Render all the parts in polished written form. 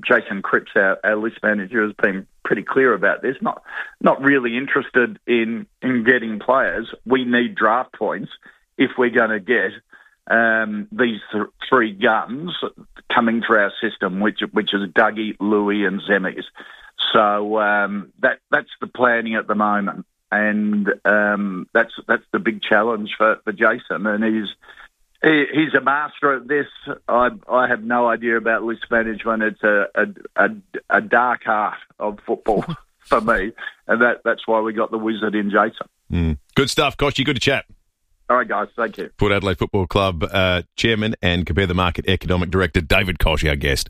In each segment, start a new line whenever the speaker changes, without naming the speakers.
Jason Cripps, our list manager, has been pretty clear about this. Not really interested in getting players. We need draft points if we're going to get these three guns coming through our system, which is Dougie, Louis and Zemis. So that's the planning at the moment, and that's the big challenge for Jason, and he's a master at this. I have no idea about list management. It's a dark art of football for me, and that's why we got the wizard in Jason.
Good stuff, Koshy. Good to chat.
All right, guys. Thank you.
Port Adelaide Football Club Chairman and Compare the Market Economic Director David Koshy, our guest.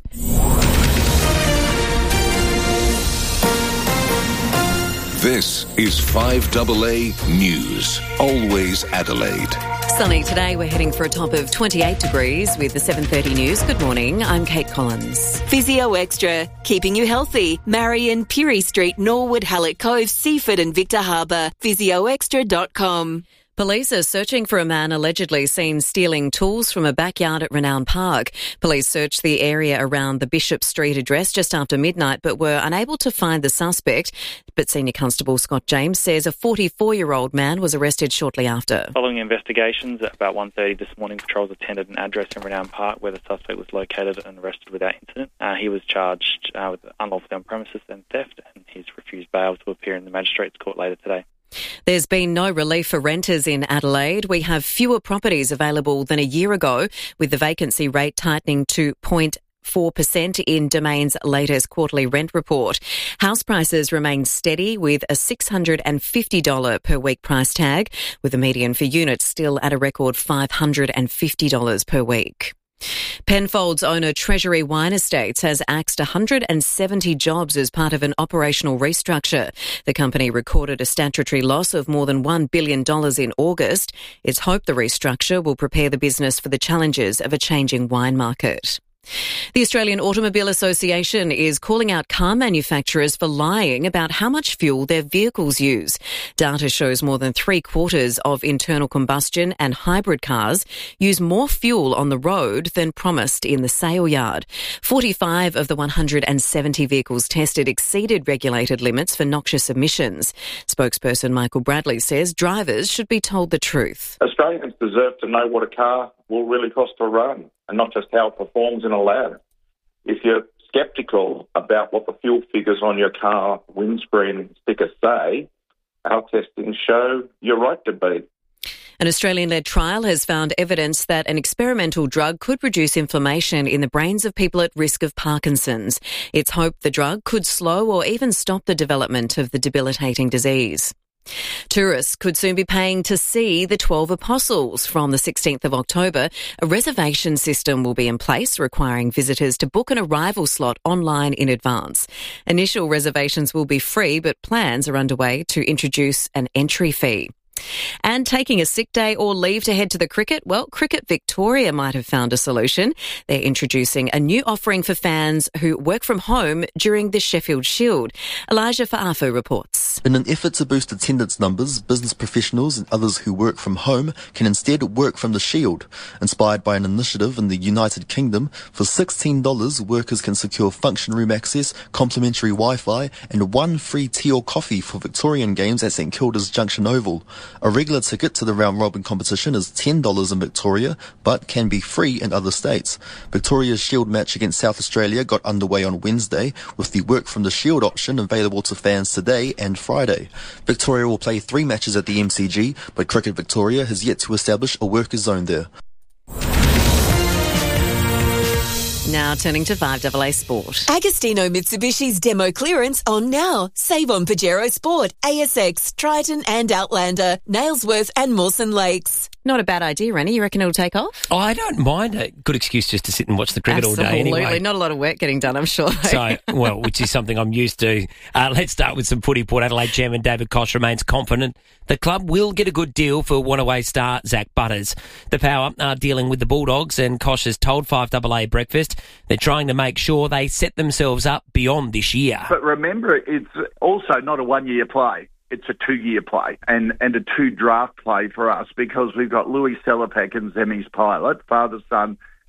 This is 5AA News. Always Adelaide.
Sunny today. We're heading for a top of 28 degrees with the 7:30 news. Good morning. I'm Kate Collins.
Physio Extra, keeping you healthy. Marion, Pirie Street, Norwood, Hallett Cove, Seaford and Victor Harbour. PhysioExtra.com.
Police are searching for a man allegedly seen stealing tools from a backyard at Renown Park. Police searched the area around the Bishop Street address just after midnight but were unable to find the suspect. But Senior Constable Scott James says a 44-year-old man was arrested shortly after.
Following investigations, at about 1:30 this morning, patrols attended an address in Renown Park where the suspect was located and arrested without incident. He was charged with unlawfully on premises and theft, and he's refused bail to appear in the Magistrates Court later today.
There's been no relief for renters in Adelaide. We have fewer properties available than a year ago, with the vacancy rate tightening to 0.4% in Domain's latest quarterly rent report. House prices remain steady with a $650 per week price tag, with the median for units still at a record $550 per week. Penfolds owner Treasury Wine Estates has axed 170 jobs as part of an operational restructure. The company recorded a statutory loss of more than $1 billion in August. It's hoped the restructure will prepare the business for the challenges of a changing wine market. The Australian Automobile Association is calling out car manufacturers for lying about how much fuel their vehicles use. Data shows more than 3/4 of internal combustion and hybrid cars use more fuel on the road than promised in the sale yard. 45 of the 170 vehicles tested exceeded regulated limits for noxious emissions. Spokesperson Michael Bradley says drivers should be told the truth.
Australians deserve to know what a car will really cost to run, and not just how it performs in a lab. If you're sceptical about what the fuel figures on your car windscreen sticker say, our testings show you're right to be.
An Australian-led trial has found evidence that an experimental drug could reduce inflammation in the brains of people at risk of Parkinson's. It's hoped the drug could slow or even stop the development of the debilitating disease. Tourists could soon be paying to see the 12 Apostles. From the 16th of October, a reservation system will be in place requiring visitors to book an arrival slot online in advance. Initial reservations will be free, but plans are underway to introduce an entry fee. And taking a sick day or leave to head to the cricket? Well, Cricket Victoria might have found a solution. They're introducing a new offering for fans who work from home during the Sheffield Shield. Elijah Fa'afu reports.
In an effort to boost attendance numbers, business professionals and others who work from home can instead work from the Shield. Inspired by an initiative in the United Kingdom, for $16, workers can secure function room access, complimentary Wi-Fi and one free tea or coffee for Victorian games at St Kilda's Junction Oval. A regular ticket to the round-robin competition is $10 in Victoria, but can be free in other states. Victoria's Shield match against South Australia got underway on Wednesday, with the work from the Shield option available to fans today and Friday. Victoria will play 3 matches at the MCG, but Cricket Victoria has yet to establish a workers' zone there.
Now turning to 5AA Sport.
Agostino Mitsubishi's demo clearance on now. Save on Pajero Sport, ASX, Triton and Outlander, Nailsworth and Mawson Lakes.
Not a bad idea, Rennie. You reckon it'll take off?
Oh, I don't mind. A good excuse just to sit and watch the cricket all day anyway.
Absolutely. Not a lot of work getting done, I'm sure.
So, well, which is something I'm used to. Let's start with some footy. Port Adelaide Chairman David Koch remains confident the club will get a good deal for one-away star Zach Butters. The Power are dealing with the Bulldogs, and Koch has told 5AA Breakfast they're trying to make sure they set themselves up beyond this year.
But remember, it's also not a one-year play. It's a 2-year play and a 2 draft play for us, because we've got Louis Selapak and Zemis Pilot, father-son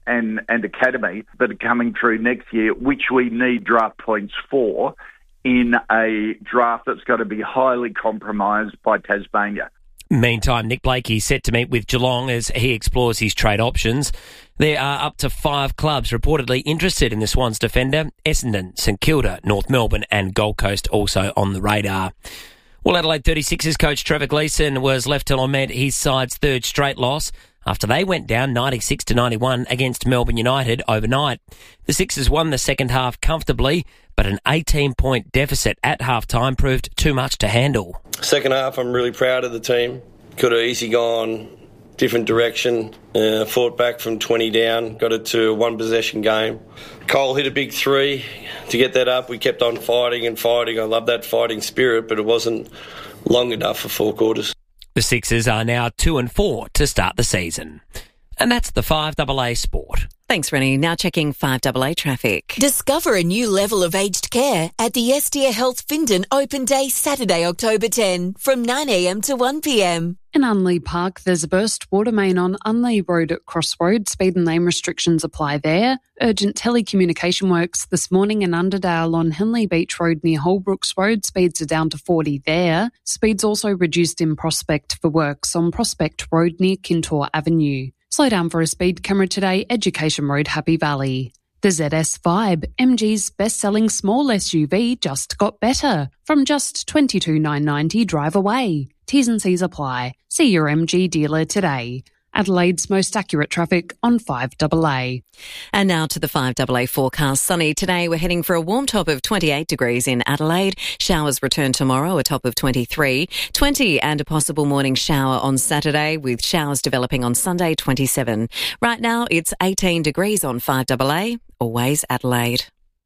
and academy that are coming through next year, which we need draft points for in a draft that's got to be highly compromised by Tasmania.
Meantime, Nick Blakey set to meet with Geelong as he explores his trade options. There are up to 5 clubs reportedly interested in the Swans defender. Essendon, St Kilda, North Melbourne and Gold Coast also on the radar. Well, Adelaide 36ers coach Trevor Gleeson was left to lament his side's third straight loss after they went down 96-91 against Melbourne United overnight. The Sixers won the second half comfortably, but an 18-point deficit at half-time proved too much to handle.
Second half, I'm really proud of the team. Could have easily gone different direction. Fought back from 20 down, got it to a one-possession game. Cole hit a big 3 to get that up. We kept on fighting and fighting. I love that fighting spirit, but it wasn't long enough for 4 quarters.
The Sixers are now 2-4 to start the season. And that's the 5AA Sport.
Thanks, Rennie. Now checking 5AA traffic.
Discover a new level of aged care at the Estia Health Findon Open Day Saturday, October 10 from 9am to 1pm.
In Unley Park, there's a burst water main on Unley Road at Crossroads. Speed and lane restrictions apply there. Urgent telecommunication works this morning in Underdale on Henley Beach Road near Holbrooks Road. Speeds are down to 40 there. Speeds also reduced in Prospect for works on Prospect Road near Kintore Avenue. Slow down for a speed camera today, Education Road, Happy Valley. The ZS Vibe, MG's best-selling small SUV, just got better. From just $22,990 drive away. T's and C's apply. See your MG dealer today. Adelaide's most accurate traffic on 5AA.
And now to the 5AA forecast. Sunny today. We're heading for a warm top of 28 degrees in Adelaide. Showers return tomorrow, a top of 23. 20 and a possible morning shower on Saturday with showers developing on Sunday, 27. Right now it's 18 degrees on 5AA. Always Adelaide.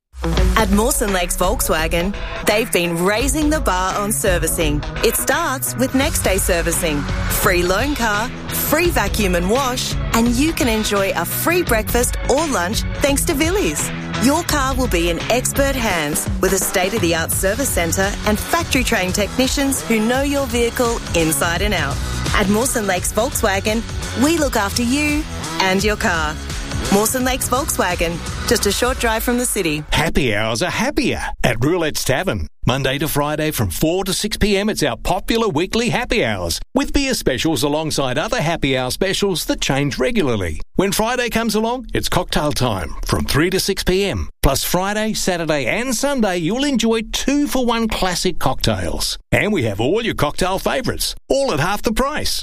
At Mawson Lakes Volkswagen, they've been raising the bar on servicing. It starts with next day servicing, free loan car, free vacuum and wash, and you can enjoy a free breakfast or lunch thanks to Villies. Your car will be in expert hands with a state-of-the-art service centre and factory-trained technicians who know your vehicle inside and out. At Mawson Lakes Volkswagen, we look after you and your car. Mawson Lakes Volkswagen, just a short drive from the city.
Happy hours are happier at Roulette's Tavern. Monday to Friday from 4 to 6 p.m, it's our popular weekly happy hours, with beer specials alongside other happy hour specials that change regularly. When Friday comes along, it's cocktail time from 3 to 6 p.m. Plus Friday, Saturday and Sunday, you'll enjoy 2-for-1 classic cocktails. And we have all your cocktail favourites, all at half the price.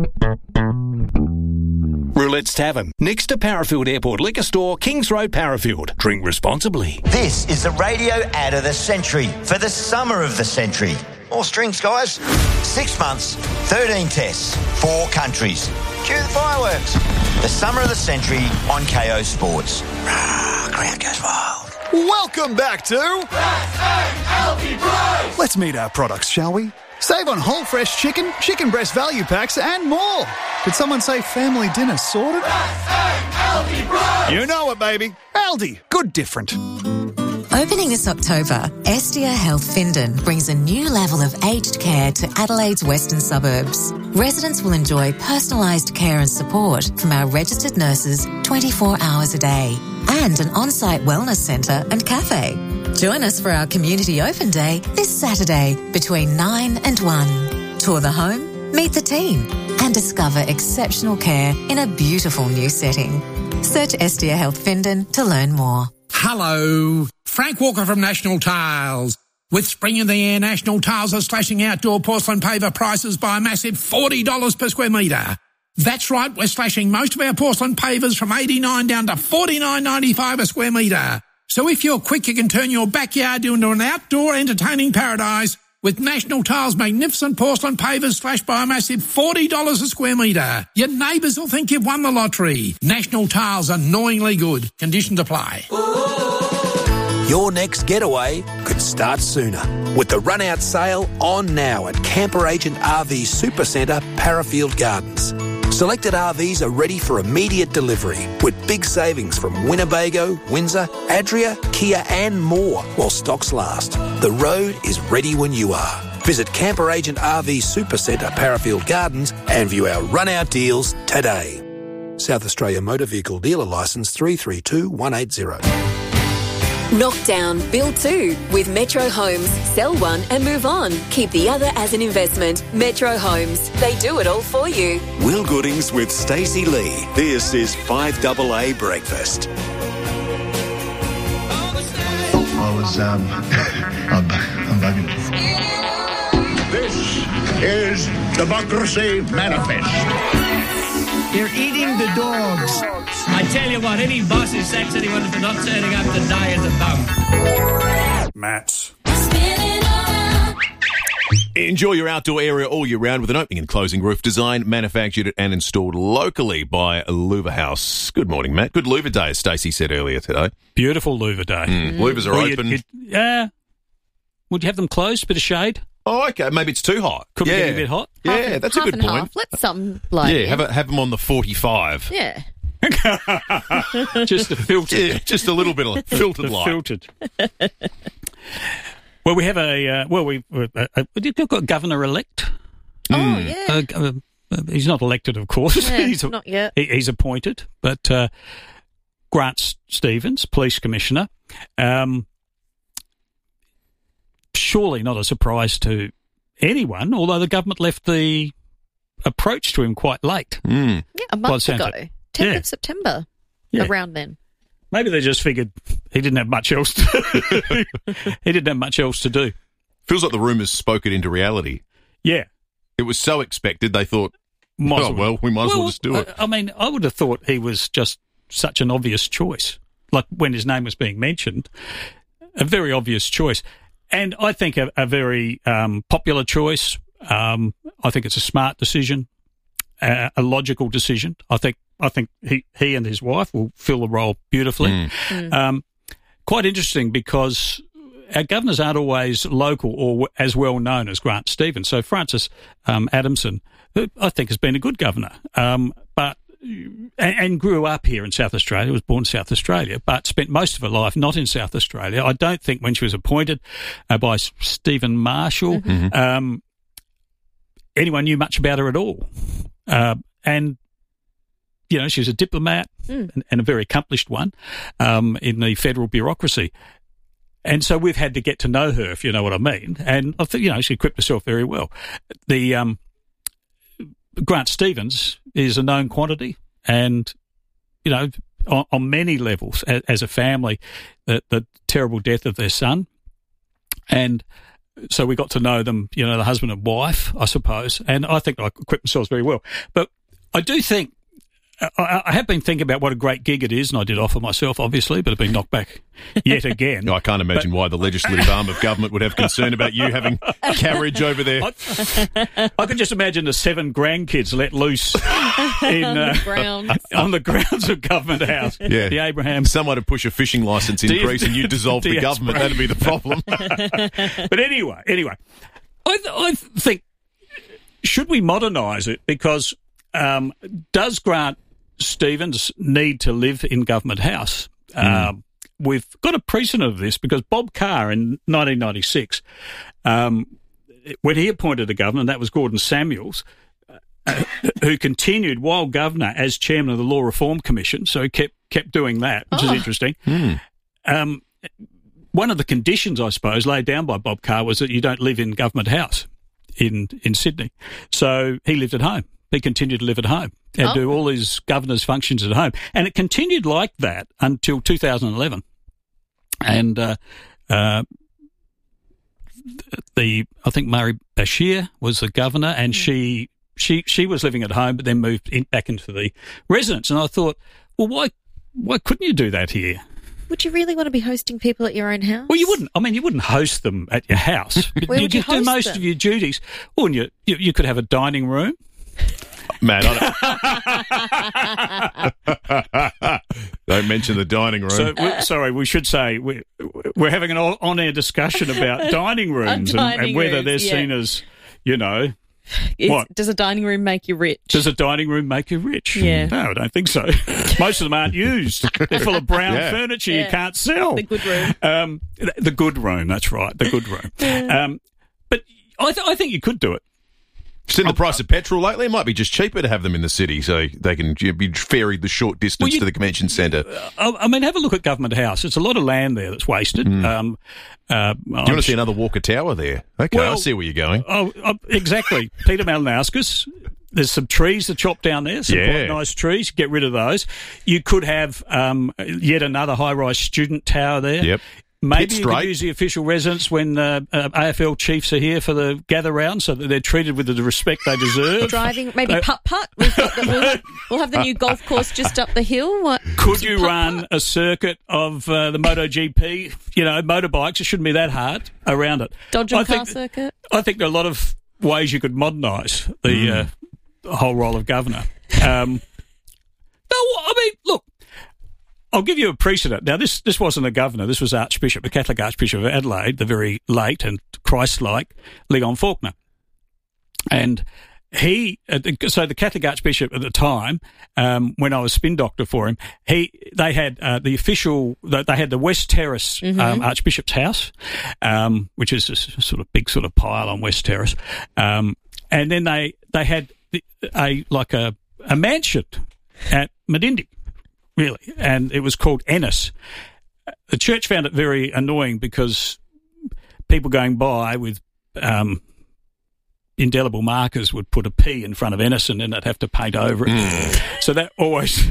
Roulette's Tavern, next to Parafield Airport Liquor Store, Kings Road, Parafield. Drink responsibly.
This is the radio ad of the century for the summer of the century. More strings, guys. 6 months, 13 tests, 4 countries. Cue the fireworks. The summer of the century on KO Sports. Crowd goes wild.
Welcome back to S.A.L.P. Price. Let's meet our products, shall we? Save on whole fresh chicken, chicken breast value packs and more. Did someone say family dinner sorted? S.A.L.P. Price. You know it, baby. Aldi. Good different.
Opening this October, Estia Health Findon brings a new level of aged care to Adelaide's western suburbs. Residents will enjoy personalised care and support from our registered nurses 24 hours a day and an on-site wellness centre and cafe. Join us for our community open day this Saturday between 9 and 1. Tour the home, meet the team and discover exceptional care in a beautiful new setting. Search Estia Health Findon to learn more.
Hello, Frank Walker from National Tiles. With spring in the air, National Tiles are slashing outdoor porcelain paver prices by a massive $40 per square metre. That's right, we're slashing most of our porcelain pavers from $89 down to $49.95 a square metre. So if you're quick, you can turn your backyard into an outdoor entertaining paradise with National Tiles' magnificent porcelain pavers slashed by a massive $40 a square metre. Your neighbours will think you've won the lottery. National Tiles, annoyingly good. Conditions apply.
Your next getaway could start sooner with the run-out sale on now at Camper Agent RV Supercentre, Parafield Gardens. Selected RVs are ready for immediate delivery with big savings from Winnebago, Windsor, Adria, Kia and more while stocks last. The road is ready when you are. Visit Camper Agent RV Supercentre, Parafield Gardens and view our run-out deals today. South Australia Motor Vehicle Dealer Licence 332180.
Knock down, build two with Metro Homes. Sell one and move on. Keep the other as an investment. Metro Homes. They do it all for you.
Will Goodings with Stacey Lee. This is 5AA Breakfast.
I'm bugging. This is Democracy Manifest.
They're eating the dogs.
I tell you what, any boss who sacks anyone for not turning up to die is a bum.
Matt.
Enjoy your outdoor area all year round with an opening and closing roof designed, manufactured and installed locally by Louver House. Good morning, Matt. Good Louver Day, as Stacey said earlier today.
Beautiful Louver Day.
Louvers are open.
Would you have them closed? Bit of shade?
Oh, okay. Maybe it's too hot.
Could be getting a bit hot.
Yeah, that's a good point.
Let something blow.
Yeah, have them on the 45.
Yeah.
Just the filtered.
Yeah, just a little bit of filtered light.
Filtered. Well, we have we've got governor-elect.
Oh, yeah.
He's not elected, of course.
Yeah, not yet.
He's appointed, but Grant Stevens, Police Commissioner. Surely not a surprise to anyone, although the government left the approach to him quite late.
Yeah, a month ago. 10th of September, around then.
Maybe they just figured he didn't have much else to He didn't have much else to do.
Feels like the rumours spoke it into reality.
Yeah.
It was so expected, they thought, we might as well just do it.
I mean, I would have thought he was just such an obvious choice. Like when his name was being mentioned, a very obvious choice. And I think a very popular choice. I think it's a smart decision, a logical decision. I think he and his wife will fill the role beautifully. Quite interesting because our governors aren't always local or as well known as Grant Stevens. So Francis Adamson, who I think has been a good governor, but grew up here in South Australia, was born in South Australia, but spent most of her life not in South Australia. I don't think when she was appointed by Stephen Marshall, anyone knew much about her at all. And you know, she was a diplomat and a very accomplished one in the federal bureaucracy. And so we've had to get to know her, if you know what I mean. And I think, she equipped herself very well. The Grant Stevens is a known quantity and, on many levels as a family, the terrible death of their son. And so we got to know them, the husband and wife, I suppose. And I think I equipped themselves very well. But I do think, I have been thinking about what a great gig it is, and I did offer myself, obviously, but I've been knocked back yet again.
I can't imagine why the legislative arm of government would have concern about you having carriage over there.
I can just imagine the 7 grandkids let loose on the grounds of Government House.
Yeah.
The Abraham.
Someone to push a fishing licence increase and you dissolve the government. That'd be the problem.
But anyway, I think, should we modernise it? Because does Grant Stevens need to live in Government House? We've got a precedent of this because Bob Carr in 1996, when he appointed a governor, and that was Gordon Samuels, who continued while governor as chairman of the Law Reform Commission, so he kept doing that, which is interesting. One of the conditions, I suppose, laid down by Bob Carr was that you don't live in Government House in Sydney. So he lived at home. He continued to live at home and do all his governor's functions at home. And it continued like that until 2011. And I think Murray Bashir was the governor, and she was living at home but then moved back into the residence. And I thought, well, why couldn't you do that here?
Would you really want to be hosting people at your own house?
Well, you wouldn't. I mean, you wouldn't host them at your house.
Where would you
do most of your duties. Well, and you could have a dining room.
Matt, don't mention the dining room.
So, we should say we're having an on-air discussion about dining rooms and whether they're seen as,
Does a dining room make you rich?
Does a dining room make you rich?
Yeah.
No, I don't think so. Most of them aren't used. They're full of brown furniture you can't sell.
The good room.
The good room, that's right, the good room. But I think you could do it.
Seen the price of petrol lately? It might be just cheaper to have them in the city so they can be ferried the short distance to the convention centre.
I mean, have a look at Government House. There's a lot of land there that's wasted.
Do you want to see another Walker Tower there? Okay, I see where you're going.
Exactly. Peter Malinauskas. There's some trees to chop down there, some quite nice trees. Get rid of those. You could have yet another high-rise student tower there.
Yep.
Maybe you could use the official residence when AFL chiefs are here for the gather round so that they're treated with the respect they deserve.
Driving, maybe putt-putt. We'll have the new golf course just up the hill.
Could you run a circuit of the MotoGP, motorbikes? It shouldn't be that hard around it.
Dodgem car circuit?
I think there are a lot of ways you could modernise the whole role of governor. Look, I'll give you a precedent. Now, this wasn't a governor. This was the Catholic Archbishop of Adelaide, the very late and Christ-like Leon Faulkner. And so the Catholic Archbishop at the time, when I was spin doctor for him, they had the West Terrace Archbishop's house, which is a sort of big sort of pile on West Terrace, and then they had a mansion at Medindi. Really, and it was called Ennis. The church found it very annoying because people going by with indelible markers would put a P in front of Ennis and then they'd have to paint over it. So that always,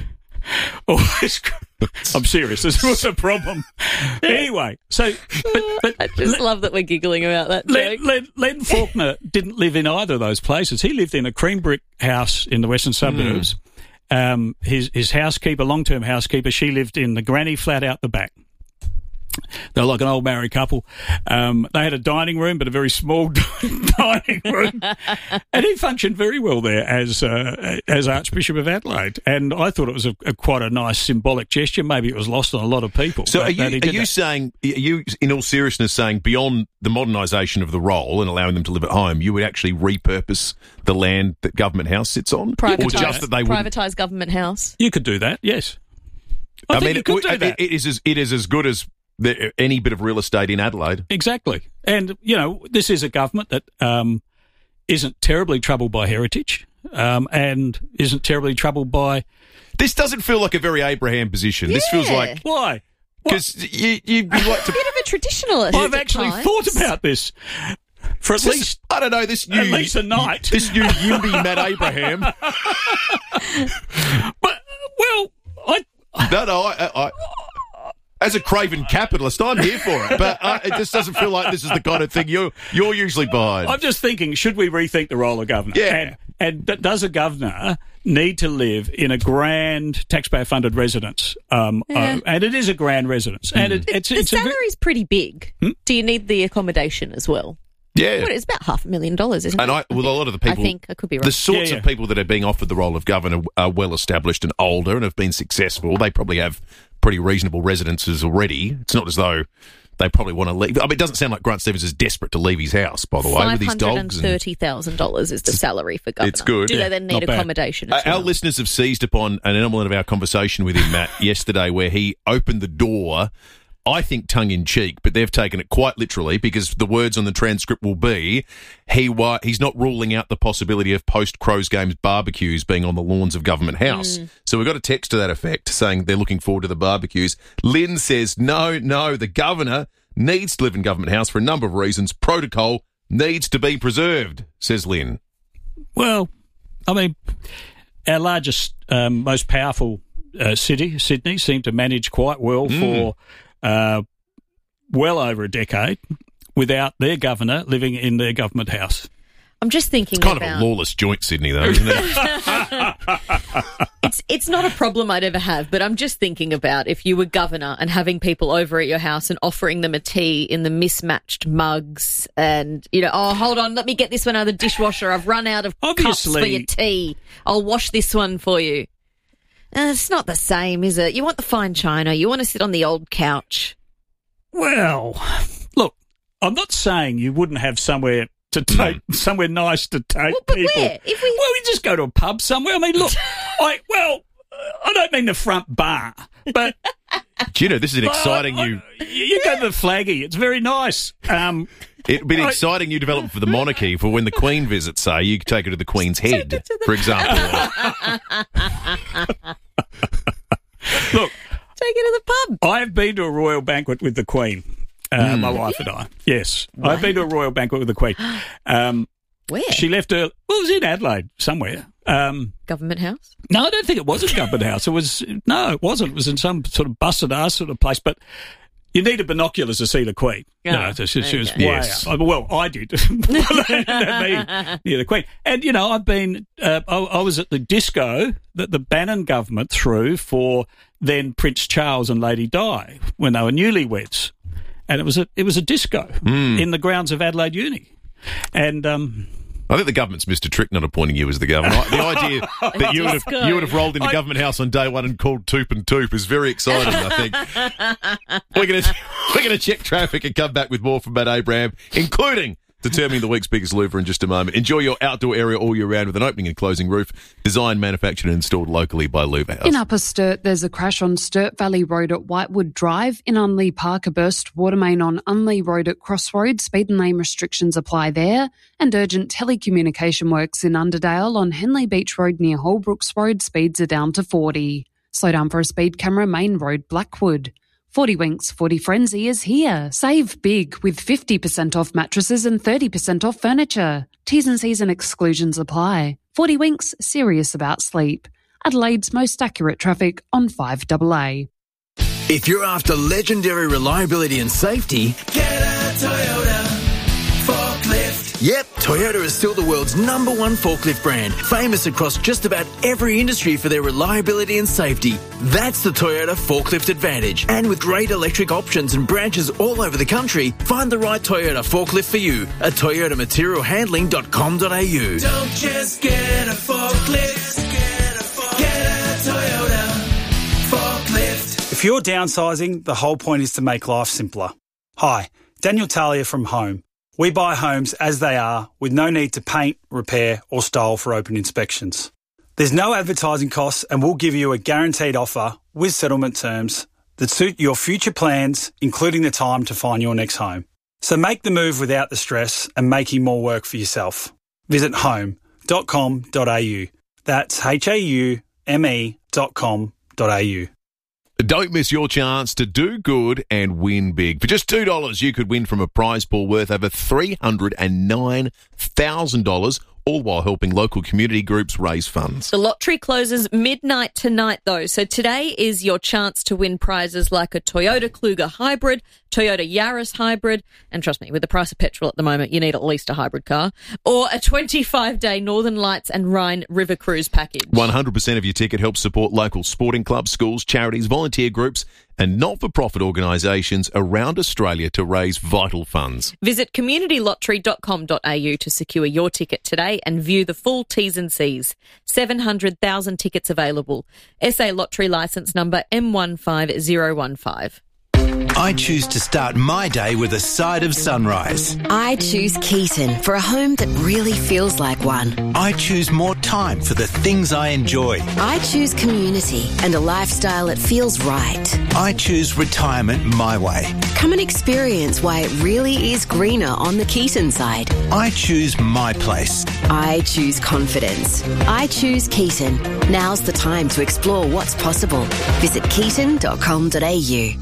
I'm serious, this was a problem. Anyway, so... But
I just love that we're giggling about that joke.
Len Faulkner didn't live in either of those places. He lived in a cream brick house in the western suburbs. His housekeeper, long-term housekeeper, she lived in the granny flat out the back. They were like an old married couple. They had a dining room, but a very small dining room. And he functioned very well there as Archbishop of Adelaide. And I thought it was quite a nice symbolic gesture. Maybe it was lost on a lot of people.
So are you in all seriousness saying beyond the modernisation of the role and allowing them to live at home, you would actually repurpose the land that Government House sits on?
Privatise Government House?
You could do that, yes. I mean, you could do that.
It is as good as any bit of real estate in Adelaide.
Exactly. And, this is a government that isn't terribly troubled by heritage and isn't terribly troubled by...
This doesn't feel like a very Abraham position.
Yeah.
This feels like...
Why?
Because you like to...
A bit of a traditionalist.
I've actually thought about this. For at least...
I don't know, this new...
At least a night.
This new Yimby Matt Abraham.
But, well,
I as a craven capitalist, I'm here for it, but it just doesn't feel like this is the kind of thing you're usually behind.
I'm just thinking, should we rethink the role of governor?
Yeah.
And does a governor need to live in a grand taxpayer-funded residence? And it is a grand residence. And
the salary's pretty big. Do you need the accommodation as well?
Yeah.
Well, it's about $500,000, isn't it?
And a lot of the people...
I think, I could be wrong.
The sorts of people that are being offered the role of governor are well-established and older and have been successful. They probably have pretty reasonable residences already. It's not as though they probably want to leave. I mean, it doesn't sound like Grant Stevens is desperate to leave his house, by the way, with his dogs.
$530,000 is the salary for governor.
It's good.
Do they then need accommodation as well?
Our listeners have seized upon an element of our conversation with him, Matt, yesterday, where he opened the door, I think tongue-in-cheek, but they've taken it quite literally because the words on the transcript will be he's not ruling out the possibility of post-Crows games barbecues being on the lawns of Government House. So we've got a text to that effect saying they're looking forward to the barbecues. Lynn says, no, the governor needs to live in Government House for a number of reasons. Protocol needs to be preserved, says Lynn.
Well, I mean, our largest, most powerful city, Sydney, seemed to manage quite well for... well over a decade without their governor living in their government house.
I'm just thinking
it's kind of a lawless joint, Sydney, though, isn't it?
It's not a problem I'd ever have, but I'm just thinking about if you were governor and having people over at your house and offering them a tea in the mismatched mugs and, oh, hold on, let me get this one out of the dishwasher. I've run out of cups for your tea. I'll wash this one for you. It's not the same, is it? You want the fine china. You want to sit on the old couch.
Well, look, I'm not saying you wouldn't have somewhere to take, somewhere nice to take
but
people.
Where?
We just go to a pub somewhere. I mean, look, I don't mean the front bar, but...
Do you know, this is an exciting
you go to the Flaggy. It's very nice.
It'd be an exciting new development for the monarchy for when the Queen visits, say, you could take her to the Queen's head, for example.
Look.
Take it to the pub.
I've been to a royal banquet with the Queen, my wife and I. Yes. Wow. I've been to a royal banquet with the Queen.
Where?
She left her... Well, it was in Adelaide, somewhere.
Government House?
No, I don't think it was in Government House. It wasn't. It was in some sort of busted-ass sort of place, but... You needed binoculars to see the Queen. She was way out. Well, I did. Near the Queen. And, I've been... I was at the disco that the Bannon government threw for then Prince Charles and Lady Di when they were newlyweds. And it was a disco in the grounds of Adelaide Uni. And...
I think the government's missed a trick not appointing you as the governor. The idea that you would have rolled into Government House on day one and called Toop and Toop is very exciting, I think. We're going to check traffic and come back with more from Matt Abraham, including determining the week's biggest loser in just a moment. Enjoy your outdoor area all year round with an opening and closing roof, designed, manufactured and installed locally by Louver House.
In Upper Sturt, there's a crash on Sturt Valley Road at Whitewood Drive. In Unley Park, a burst water main on Unley Road at Crossroads. Speed and lane restrictions apply there. And urgent telecommunication works in Underdale on Henley Beach Road near Holbrooks Road. Speeds are down to 40. Slow down for a speed camera, Main Road, Blackwood. 40 Winks 40 Frenzy is here. Save big with 50% off mattresses and 30% off furniture. T's and C's and exclusions apply. 40 Winks, serious about sleep. Adelaide's most accurate traffic on 5AA.
If you're after legendary reliability and safety, get a Toyota forklift. Yep, Toyota is still the world's #1 forklift brand, famous across just about every industry for their reliability and safety. That's the Toyota Forklift Advantage. And with great electric options and branches all over the country, find the right Toyota forklift for you at toyotamaterialhandling.com.au.
Don't just get a forklift, get a Toyota forklift.
If you're downsizing, the whole point is to make life simpler. Hi, Daniel Talia from Home. We buy homes as they are with no need to paint, repair or style for open inspections. There's no advertising costs and we'll give you a guaranteed offer with settlement terms that suit your future plans, including the time to find your next home. So make the move without the stress and making more work for yourself. Visit home.com.au. That's HAUME.com.au.
Don't miss your chance to do good and win big. For just $2, you could win from a prize pool worth over $309,000, all while helping local community groups raise funds.
The lottery closes midnight tonight, though, so today is your chance to win prizes like a Toyota Kluger Hybrid, Toyota Yaris Hybrid, and trust me, with the price of petrol at the moment, you need at least a hybrid car, or a 25-day Northern Lights and Rhine River Cruise package.
100% of your ticket helps support local sporting clubs, schools, charities, volunteer groups, and not-for-profit organisations around Australia to raise vital funds.
Visit communitylottery.com.au to secure your ticket today and view the full T's and C's. 700,000 tickets available. SA Lottery licence number M15015.
I choose to start my day with a side of sunrise.
I choose Keaton for a home that really feels like one.
I choose more time for the things I enjoy.
I choose community and a lifestyle that feels right.
I choose retirement my way.
Come and experience why it really is greener on the Keaton side.
I choose my place.
I choose confidence. I choose Keaton. Now's the time to explore what's possible. Visit keaton.com.au.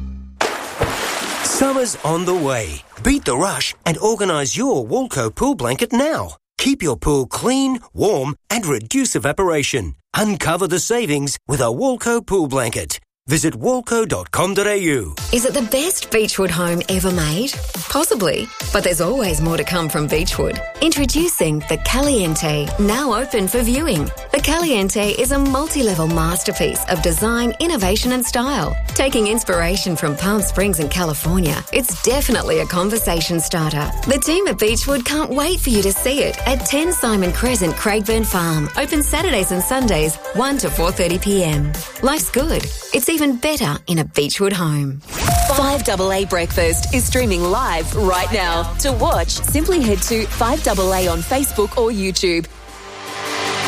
Summer's on the way. Beat the rush and organise your Walco pool blanket now. Keep your pool clean, warm and reduce evaporation. Uncover the savings with a Walco pool blanket. Visit walco.com.au.
Is it the best Beechwood home ever made? Possibly, but there's always more to come from Beechwood. Introducing the Caliente, now open for viewing. The Caliente is a multi-level masterpiece of design, innovation and style. Taking inspiration from Palm Springs and California, it's definitely a conversation starter. The team at Beechwood can't wait for you to see it at 10 Simon Crescent, Craigburn Farm. Open Saturdays and Sundays, 1 to 4:30 p.m. Life's good. It's even better in a Beechwood home.
5AA Breakfast is streaming live right now. To watch, simply head to 5AA on Facebook or YouTube.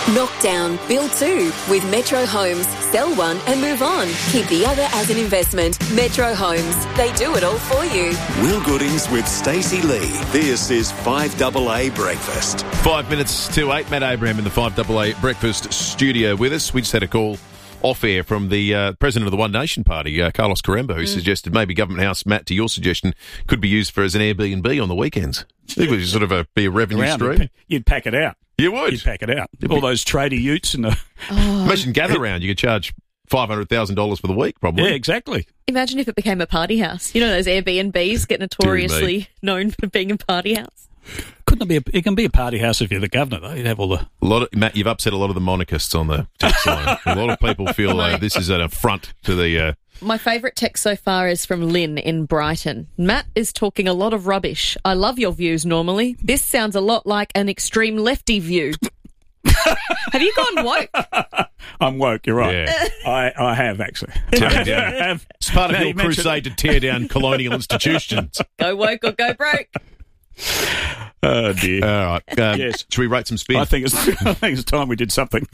Knock down, build two with Metro Homes. Sell one and move on. Keep the other as an investment. Metro Homes. They do it all for you.
Will Goodings with Stacey Lee. This is 5AA Breakfast.
5 minutes to 8. Matt Abraham in the 5AA Breakfast studio with us. We just had a call off air from the president of the One Nation Party, Carlos Caramba, who suggested maybe Government House, Matt, to your suggestion, could be used as an Airbnb on the weekends. It would sort of be a revenue stream.
You'd pack it out.
You would.
You'd pack it out. All those tradie utes and the...
Imagine gather round. You could charge $500,000 for the week, probably.
Yeah, exactly.
Imagine if it became a party house. You know those Airbnbs get notoriously known for being a party house?
Couldn't it be? It can be a party house if you're the governor, though. You'd have all the...
Matt, you've upset a lot of the monarchists on the text line. A lot of people feel this is an affront to the...
My favourite text so far is from Lynn in Brighton. Matt is talking a lot of rubbish. I love your views normally. This sounds a lot like an extreme lefty view. Have you gone woke?
I'm woke, you're right.
Yeah.
I have, actually.
It's part of your crusade to tear down colonial institutions.
Go woke or go broke.
Oh, dear.
All right.
Yes.
Should we rate some spin?
I think it's time we did something.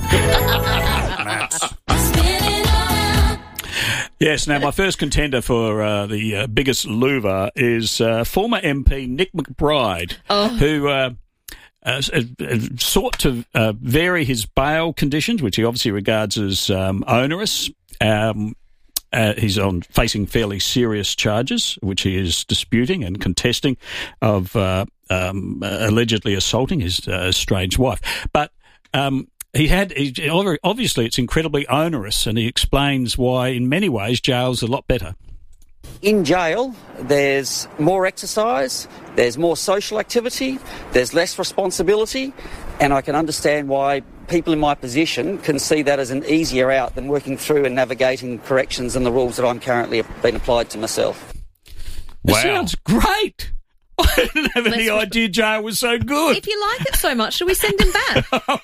Yes, now my first contender for the biggest loser is former MP Nick McBride, who sought to vary his bail conditions, which he obviously regards as onerous. He's facing fairly serious charges, which he is disputing and contesting, of allegedly assaulting his estranged wife. But obviously it's incredibly onerous, and he explains why, in many ways, jail's a lot better.
In jail, there's more exercise, there's more social activity, there's less responsibility, and I can understand why people in my position can see that as an easier out than working through and navigating corrections and the rules that I'm currently being applied to myself.
Wow. That sounds great. I didn't have any idea jail was so good.
If you like it so much, should we send him back?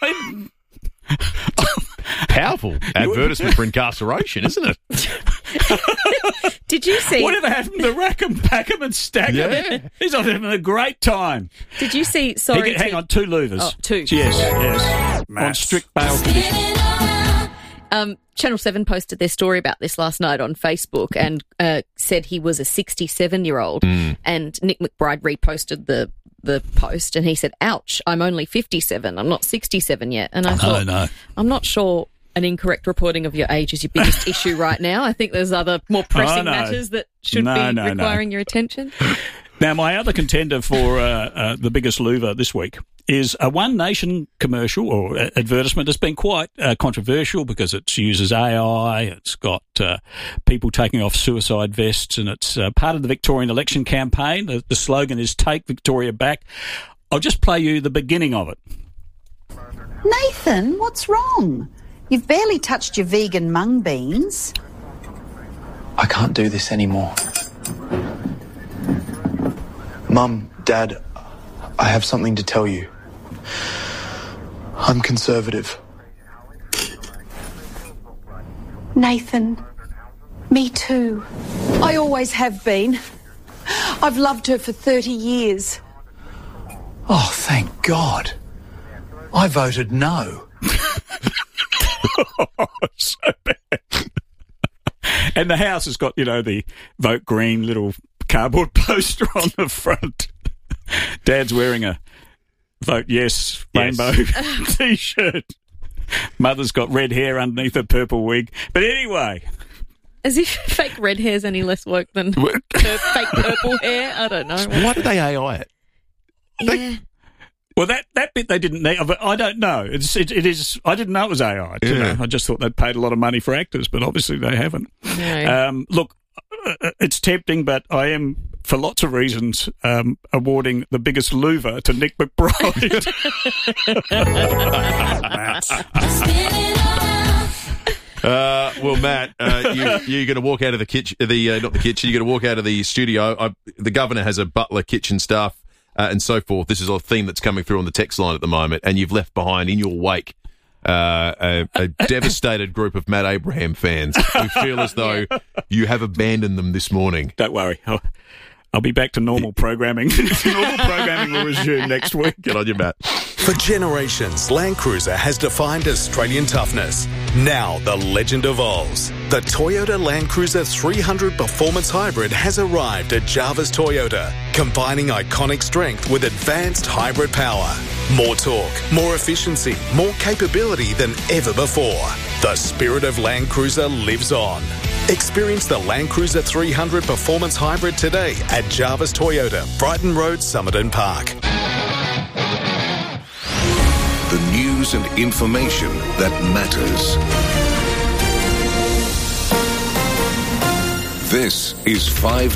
Powerful advertisement for incarceration, isn't it?
Did you see...
Whatever happened to Rackham, Packham and Stackham?
Yeah.
He's having a great time.
Did you see...
Hang on, 2 louvers.
Oh, 2.
Yes. On strict bail conditions.
Channel 7 posted their story about this last night on Facebook and said he was a 67-year-old. And Nick McBride reposted the post, and he said, ouch, I'm only 57. I'm not 67 yet. And I thought,
no.
I'm not sure an incorrect reporting of your age is your biggest issue right now. I think there's other more pressing matters that should be requiring your attention.
Now, my other contender for the biggest loser this week is a One Nation commercial or advertisement that's been quite controversial because it uses AI, it's got people taking off suicide vests, and it's part of the Victorian election campaign. The slogan is Take Victoria Back. I'll just play you the beginning of it.
Nathan, what's wrong? You've barely touched your vegan mung beans.
I can't do this anymore. Mum, Dad, I have something to tell you. I'm conservative.
Nathan, me too. I always have been. I've loved her for 30 years.
Oh, thank God. I voted no.
So bad. And the house has got, the Vote Green little cardboard poster on the front. Dad's wearing a Vote Yes rainbow T-shirt. Mother's got red hair underneath a purple wig. But anyway...
As if fake red hair's any less woke than fake purple hair. I don't know.
Why did they AI it?
Yeah.
Well, that bit they didn't need. I don't know. It is. I didn't know it was AI. I just thought they'd paid a lot of money for actors, but obviously they haven't.
No.
Look, it's tempting, but I am, for lots of reasons, awarding the biggest loser to Nick McBride.
Well, Matt, you're going to walk out of the kitchen. Not the kitchen. You're going to walk out of the studio. The governor has a butler, kitchen staff, and so forth. This is a theme that's coming through on the text line at the moment, and you've left behind in your wake a devastated group of Matt Abraham fans who feel as though you have abandoned them this morning.
Don't worry. I'll be back to normal programming. Normal programming will resume next week.
Get on your Matt.
For generations, Land Cruiser has defined Australian toughness. Now the legend evolves. The Toyota Land Cruiser 300 Performance Hybrid has arrived at Jarvis Toyota, combining iconic strength with advanced hybrid power. More torque, more efficiency, more capability than ever before. The spirit of Land Cruiser lives on. Experience the Land Cruiser 300 Performance Hybrid today at Jarvis Toyota, Brighton Road, Somerton Park.
The news and information that matters. This is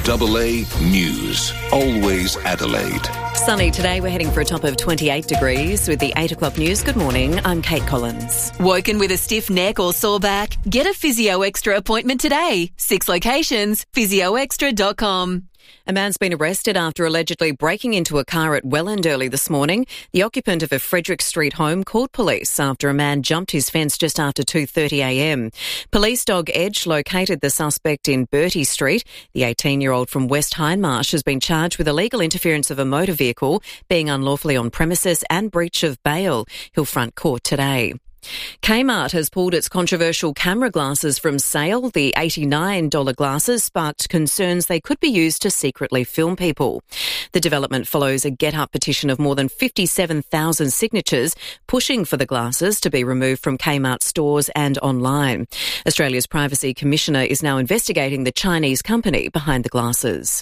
5AA News. Always Adelaide.
Sunny today. We're heading for a top of 28 degrees with the 8 o'clock news. Good morning. I'm Kate Collins.
Woken with a stiff neck or sore back? Get a Physio Extra appointment today. 6 locations, physioextra.com.
A man's been arrested after allegedly breaking into a car at Welland early this morning. The occupant of a Frederick Street home called police after a man jumped his fence just after 2:30am. Police dog Edge located the suspect in Bertie Street. The 18-year-old from West Hindmarsh has been charged with illegal interference of a motor vehicle, being unlawfully on premises and breach of bail. He'll front court today. Kmart has pulled its controversial camera glasses from sale. The $89 glasses sparked concerns they could be used to secretly film people. The development follows a get-up petition of more than 57,000 signatures pushing for the glasses to be removed from Kmart stores and online. Australia's Privacy Commissioner is now investigating the Chinese company behind the glasses.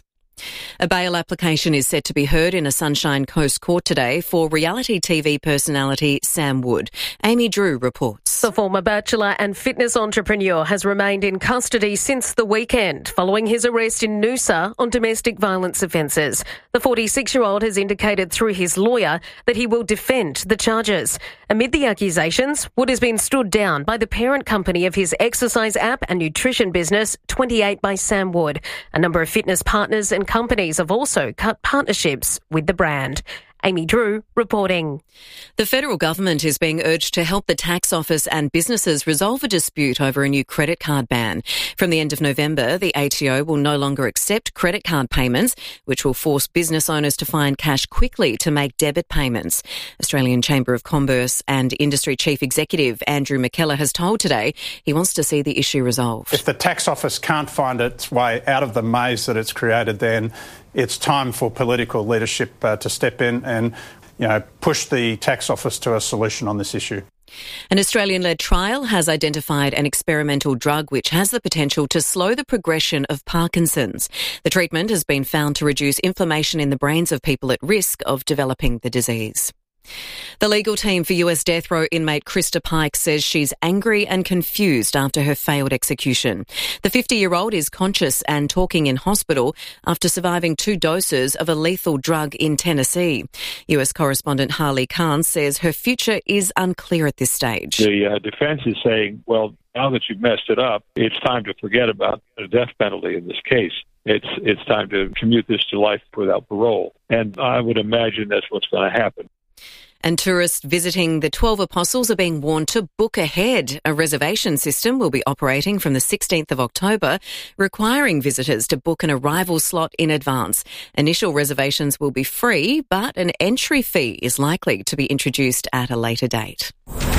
A bail application is set to be heard in a Sunshine Coast court today for reality TV personality Sam Wood. Amy Drew reports.
The former bachelor and fitness entrepreneur has remained in custody since the weekend following his arrest in Noosa on domestic violence offences. The 46-year-old has indicated through his lawyer that he will defend the charges. Amid the accusations, Wood has been stood down by the parent company of his exercise app and nutrition business, 28 by Sam Wood. A number of fitness partners and companies have also cut partnerships with the brand. Amy Drew reporting.
The federal government is being urged to help the tax office and businesses resolve a dispute over a new credit card ban. From the end of November, the ATO will no longer accept credit card payments, which will force business owners to find cash quickly to make debit payments. Australian Chamber of Commerce and Industry Chief Executive Andrew McKellar has told Today he wants to see the issue resolved.
If the tax office can't find its way out of the maze that it's created, then it's time for political leadership to step in and, push the tax office to a solution on this issue.
An Australian-led trial has identified an experimental drug which has the potential to slow the progression of Parkinson's. The treatment has been found to reduce inflammation in the brains of people at risk of developing the disease. The legal team for US death row inmate Krista Pike says she's angry and confused after her failed execution. The 50-year-old is conscious and talking in hospital after surviving 2 doses of a lethal drug in Tennessee. US correspondent Harley Khan says her future is unclear at this stage.
The defense is saying, well, now that you've messed it up, it's time to forget about the death penalty in this case. It's time to commute this to life without parole. And I would imagine that's what's going to happen.
And tourists visiting the 12 Apostles are being warned to book ahead. A reservation system will be operating from the 16th of October, requiring visitors to book an arrival slot in advance. Initial reservations will be free, but an entry fee is likely to be introduced at a later date.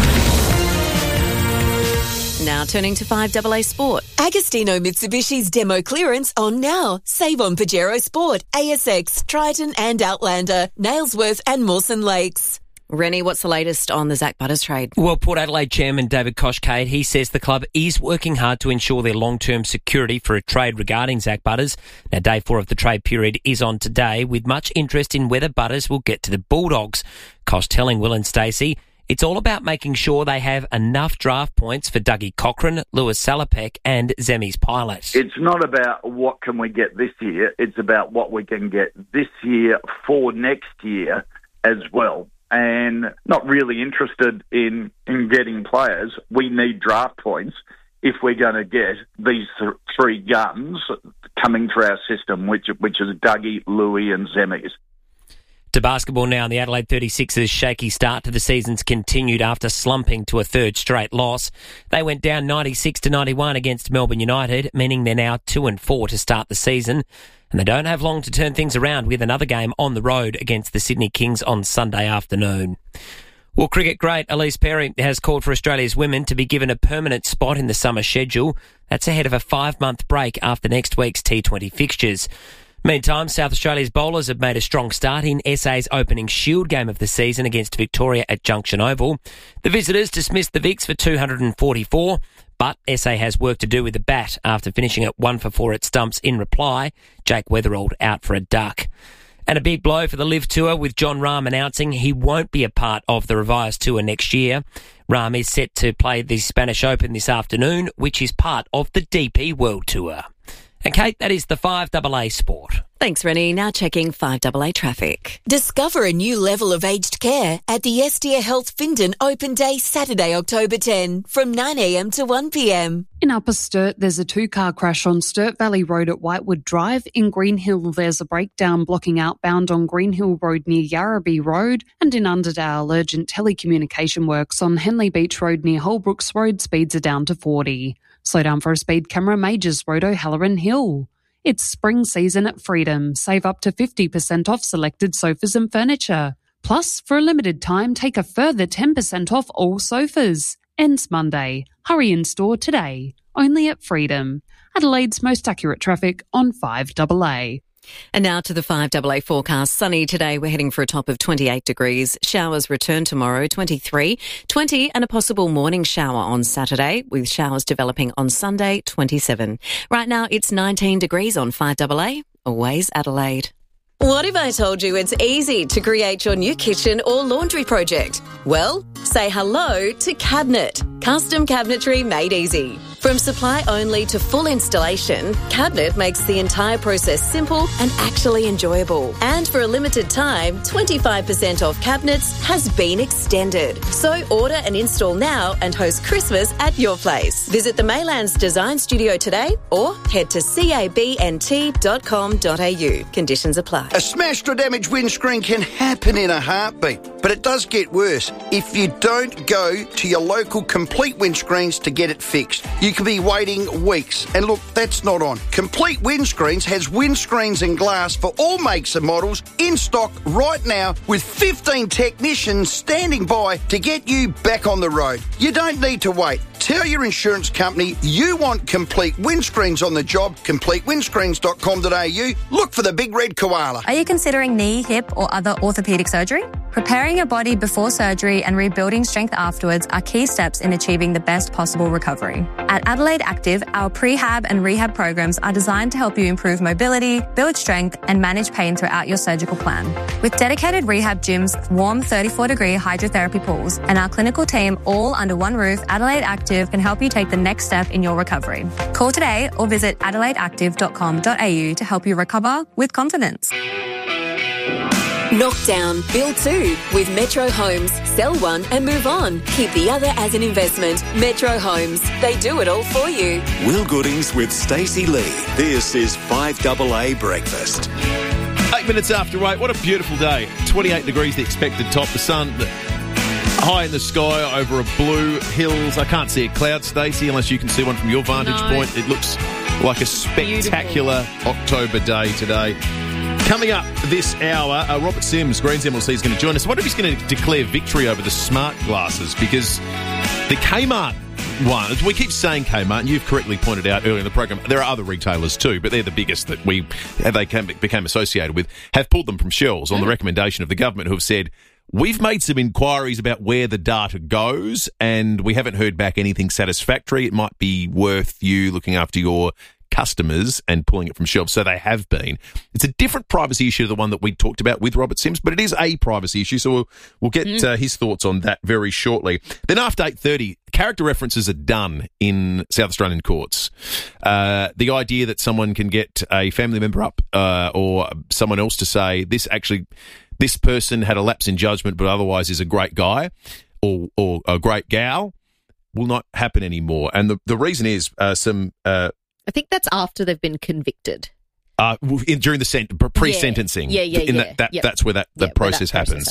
Now turning to 5AA Sport.
Agostino Mitsubishi's demo clearance on now. Save on Pajero Sport, ASX, Triton and Outlander, Nailsworth and Mawson Lakes.
Rennie, what's the latest on the Zach Butters trade?
Well, Port Adelaide chairman David Koshkade, he says the club is working hard to ensure their long-term security for a trade regarding Zach Butters. Now, day 4 of the trade period is on today, with much interest in whether Butters will get to the Bulldogs. Kosh telling Will and Stacey, it's all about making sure they have enough draft points for Dougie Cochran, Lewis Salopek and Zemi's Pilot.
It's not about what can we get this year. It's about what we can get this year for next year as well. And not really interested in getting players. We need draft points if we're going to get these 3 guns coming through our system, which is Dougie, Louis and Zemis.
To basketball now, the Adelaide 36ers' shaky start to the season's continued after slumping to a 3rd straight loss. They went down 96-91 against Melbourne United, meaning they're now 2-4 to start the season. And they don't have long to turn things around with another game on the road against the Sydney Kings on Sunday afternoon. Well, cricket great Elise Perry has called for Australia's women to be given a permanent spot in the summer schedule. That's ahead of a 5-month break after next week's T20 fixtures. Meantime, South Australia's bowlers have made a strong start in SA's opening Shield game of the season against Victoria at Junction Oval. The visitors dismissed the Vics for 244, but SA has work to do with the bat after finishing at 1 for 4 at stumps in reply. Jake Weatherald out for a duck. And a big blow for the Live Tour, with Jon Rahm announcing he won't be a part of the revised tour next year. Rahm is set to play the Spanish Open this afternoon, which is part of the DP World Tour. And Kate, that is the 5AA Sport.
Thanks, Rennie. Now checking 5AA traffic.
Discover a new level of aged care at the Estia Health Findon Open Day Saturday, October 10 from 9am to 1pm.
In Upper Sturt, there's a 2-car crash on Sturt Valley Road at Whitewood Drive. In Greenhill, there's a breakdown blocking outbound on Greenhill Road near Yarrabee Road. And in Underdale, urgent telecommunication works on Henley Beach Road near Holbrooks Road. Speeds are down to 40. Slow down for a speed camera, Majors Road, O'Halloran Hill. It's spring season at Freedom. Save up to 50% off selected sofas and furniture. Plus, for a limited time, take a further 10% off all sofas. Ends Monday. Hurry in store today. Only at Freedom. Adelaide's most accurate traffic on 5AA.
And now to the 5AA forecast. Sunny today. We're heading for a top of 28 degrees. Showers return tomorrow, 23, 20 and a possible morning shower on Saturday, with showers developing on Sunday, 27. Right now it's 19 degrees on 5AA. Always Adelaide.
What if I told you it's easy to create your new kitchen or laundry project? Well, say hello to Cabinet. Custom cabinetry made easy. From supply only to full installation, Cabinet makes the entire process simple and actually enjoyable. And for a limited time, 25% off cabinets has been extended. So order and install now and host Christmas at your place. Visit the Maylands Design Studio today or head to cabnt.com.au. Conditions apply.
A smashed or damaged windscreen can happen in a heartbeat, but it does get worse if you don't go to your local Complete Windscreens to get it fixed. You could be waiting weeks. And look, that's not on. Complete Windscreens has windscreens and glass for all makes and models in stock right now, with 15 technicians standing by to get you back on the road. You don't need to wait. Tell your insurance company you want Complete Windscreens on the job. CompleteWindscreens.com.au. Look for the big red koala.
Are you considering knee, hip or other orthopaedic surgery? Preparing your body before surgery and rebuilding strength afterwards are key steps in achieving the best possible recovery. At Adelaide Active, our prehab and rehab programs are designed to help you improve mobility, build strength and manage pain throughout your surgical plan. With dedicated rehab gyms, warm 34-degree hydrotherapy pools and our clinical team all under one roof, Adelaide Active can help you take the next step in your recovery. Call today or visit adelaideactive.com.au to help you recover with confidence.
Knock down, build two with Metro Homes. Sell one and move on. Keep the other as an investment. Metro Homes. They do it all for you.
Will Goodings with Stacey Lee. This is 5AA Breakfast.
8 minutes after 8. What a beautiful day. 28 degrees the expected top. The sun high in the sky over a blue hills. I can't see a cloud, Stacey, unless you can see one from your vantage point. It looks like a spectacular October day today. Coming up this hour, Robert Sims, Greens MLC, is going to join us. I wonder if he's going to declare victory over the smart glasses, because the Kmart one, we keep saying Kmart, and you've correctly pointed out earlier in the program, there are other retailers too, but they're the biggest that they became associated with, have pulled them from shelves on the recommendation of the government, who have said, we've made some inquiries about where the data goes, and we haven't heard back anything satisfactory. It might be worth you looking after your customers and pulling it from shelves. So they have been. It's a different privacy issue to the one that we talked about with Robert Sims, but it is a privacy issue, so we'll get his thoughts on that very shortly. Then after 8:30, character references are done in South Australian courts. The idea that someone can get a family member up or someone else to say, this person had a lapse in judgment but otherwise is a great guy or a great gal, will not happen anymore. And the reason is
I think that's after they've been convicted.
During the pre-sentencing.
Yeah.
That's where the process happens.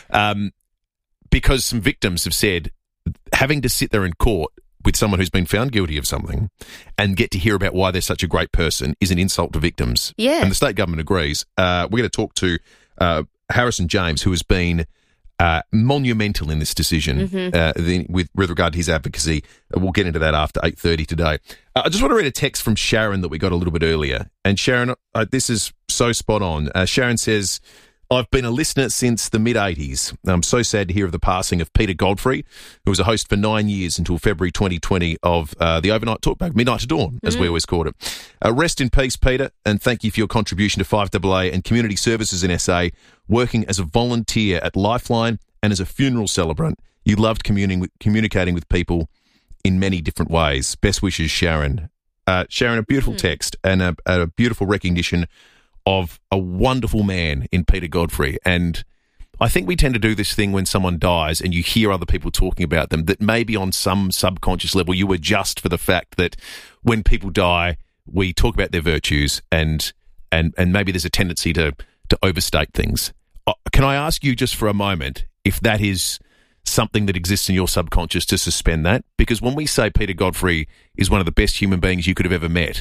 Because some victims have said having to sit there in court with someone who's been found guilty of something and get to hear about why they're such a great person is an insult to victims.
Yeah.
And the state government agrees. We're going to talk to Harrison James, who has been monumental in this decision with regard to his advocacy. We'll get into that after 8:30 today. I just want to read a text from Sharon that we got a little bit earlier. And Sharon, this is so spot on. Sharon says, I've been a listener since the mid-'80s. I'm so sad to hear of the passing of Peter Godfrey, who was a host for 9 years until February 2020 of the overnight talkback, Midnight to Dawn, as we always called it. Rest in peace, Peter, and thank you for your contribution to 5AA and community services in SA, working as a volunteer at Lifeline and as a funeral celebrant. You loved communicating with people in many different ways. Best wishes, Sharon. Sharon, a beautiful text and a beautiful recognition of a wonderful man in Peter Godfrey. And I think we tend to do this thing when someone dies and you hear other people talking about them, that maybe on some subconscious level you adjust for the fact that when people die, we talk about their virtues and maybe there's a tendency to overstate things. Can I ask you just for a moment if that is something that exists in your subconscious, to suspend that? Because when we say Peter Godfrey is one of the best human beings you could have ever met,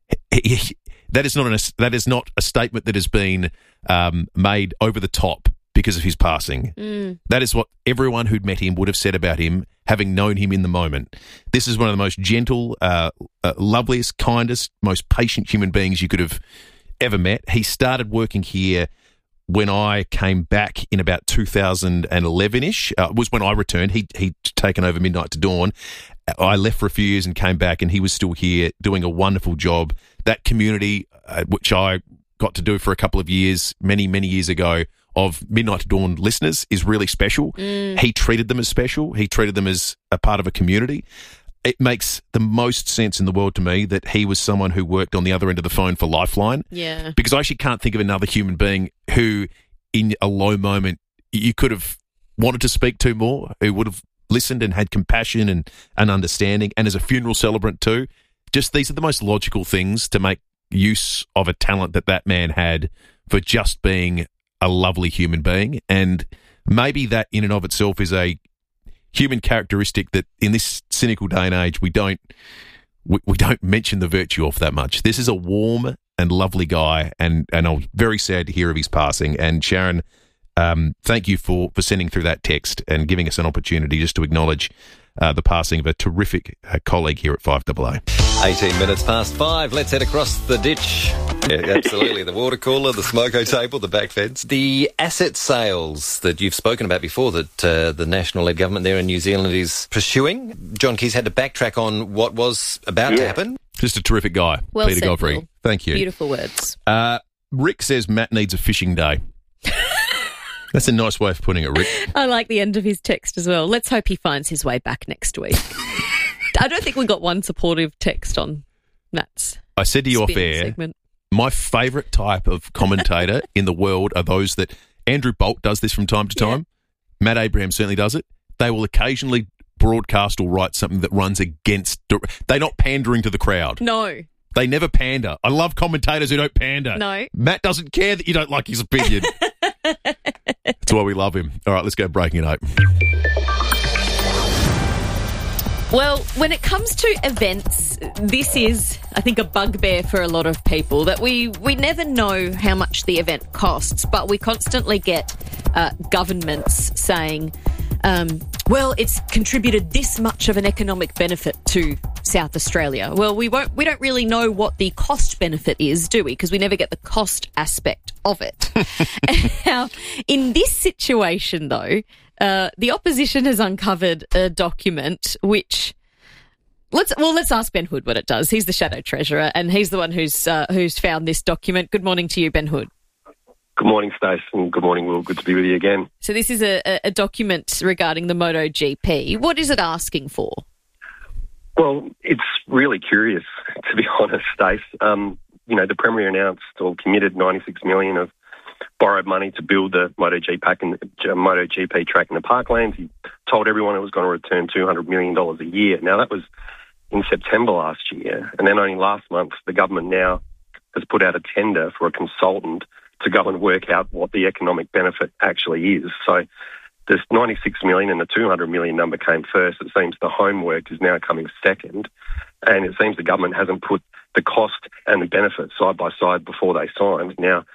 that is not a statement that has been made over the top because of his passing. That is what everyone who'd met him would have said about him, having known him in the moment. This is one of the most gentle, loveliest, kindest, most patient human beings you could have ever met. He started working here when I came back in about 2011-ish, was when I returned. He'd taken over Midnight to Dawn. I left for a few years and came back, and he was still here doing a wonderful job. That community, which I got to do for a couple of years, many, many years ago, of Midnight to Dawn listeners, is really special. He treated them as special. He treated them as a part of a community. It makes the most sense in the world to me that he was someone who worked on the other end of the phone for Lifeline. Yeah. Because I actually can't think of another human being who, in a low moment, you could have wanted to speak to more, who would have listened and had compassion and understanding, and as a funeral celebrant too. Just these are the most logical things to make use of a talent that man had for just being a lovely human being. And maybe that in and of itself is a human characteristic that in this cynical day and age we don't mention the virtue of that much. This is a warm and lovely guy, and I'm very sad to hear of his passing. And Sharon, thank you for sending through that text and giving us an opportunity just to acknowledge the passing of a terrific colleague here at 5AA.
18 minutes past 5. Let's head across the ditch. Yeah, absolutely. The water cooler, the smoko table, the back fence. The asset sales that you've spoken about before that the National-led government there in New Zealand is pursuing. John Keys had to backtrack on what was about to happen.
Just a terrific guy,
well
Peter
said,
Godfrey.
Will.
Thank you.
Beautiful words.
Rick says Matt needs a fishing day. That's a nice way of putting it, Rick.
I like the end of his text as well. Let's hope he finds his way back next week. I don't think we got one supportive text on Matt's.
I said to you off air,
segment.
My favourite type of commentator in the world are those that Andrew Bolt does this from time to time. Matt Abraham certainly does it. They will occasionally broadcast or write something that runs against. They're not pandering to the crowd.
No.
They never pander. I love commentators who don't pander.
No.
Matt doesn't care that you don't like his opinion. That's why we love him. All right, let's go breaking it open.
Well, when it comes to events, this is, I think, a bugbear for a lot of people, that we never know how much the event costs, but we constantly get governments saying, well, it's contributed this much of an economic benefit to South Australia. Well, we don't really know what the cost benefit is, do we? Because we never get the cost aspect of it. Now, in this situation, though, the opposition has uncovered a document which. Let's ask Ben Hood what it does. He's the Shadow Treasurer, and he's the one who's found this document. Good morning to you, Ben Hood.
Good morning, Stace, and good morning, Will. Good to be with you again.
So this is a document regarding the MotoGP. What is it asking for?
Well, it's really curious, to be honest, Stace. The Premier announced or committed $96 million of borrowed money to build the MotoGP track in the Parklands. He told everyone it was going to return $200 million a year. Now, that was in September last year. And then only last month, the government now has put out a tender for a consultant to go and work out what the economic benefit actually is. So this $96 million and the $200 million number came first. It seems the homework is now coming second. And it seems the government hasn't put the cost and the benefit side by side before they signed. Now,